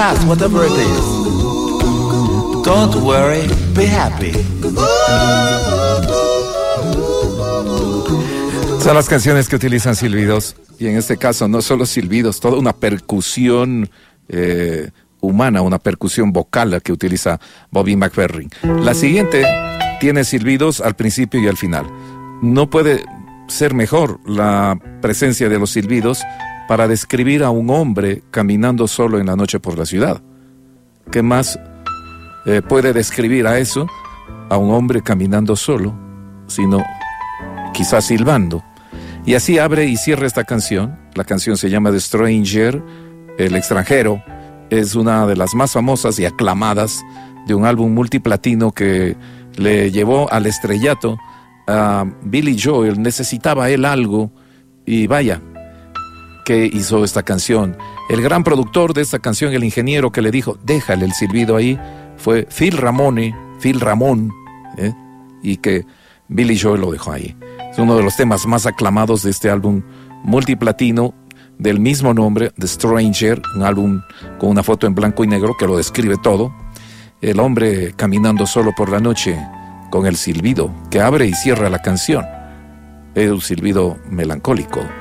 Whatever it is. Don't worry, be happy. Son las canciones que utilizan silbidos, y en este caso no solo silbidos, toda una percusión humana, una percusión vocal la que utiliza Bobby McFerrin. La siguiente tiene silbidos al principio y al final. No puede ser mejor la presencia de los silbidos para describir a un hombre caminando solo en la noche por la ciudad. ¿Qué más puede describir a eso? A un hombre caminando solo, sino quizás silbando. Y así abre y cierra esta canción. La canción se llama The Stranger, El extranjero. Es una de las más famosas y aclamadas de un álbum multiplatino que le llevó al estrellato a Billy Joel. Necesitaba él algo y vaya, que hizo esta canción. El gran productor de esta canción, el ingeniero que le dijo, déjale el silbido ahí, fue Phil Ramón, y que Billy Joel lo dejó ahí. Es uno de los temas más aclamados de este álbum multiplatino del mismo nombre, The Stranger, un álbum con una foto en blanco y negro que lo describe todo. El hombre caminando solo por la noche con el silbido que abre y cierra la canción. Es un silbido melancólico.